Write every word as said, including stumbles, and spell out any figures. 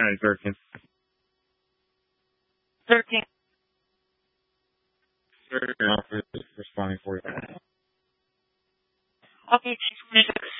County thirteen. thirteen. Thirteen officer responding for you. Okay, Chief twenty-six.